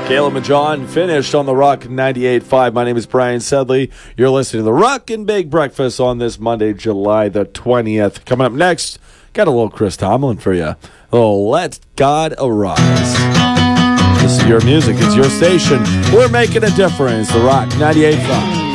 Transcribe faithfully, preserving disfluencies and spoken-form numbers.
Caleb and John finished on the Rock ninety-eight point five. My name is Brian Sedley. You're listening to the Rock and Bake Breakfast on this Monday, July the twentieth. Coming up next, got a little Chris Tomlin for you. Oh, Let God Arise. This is your music. It's your station. We're making a difference. The Rock ninety-eight point five.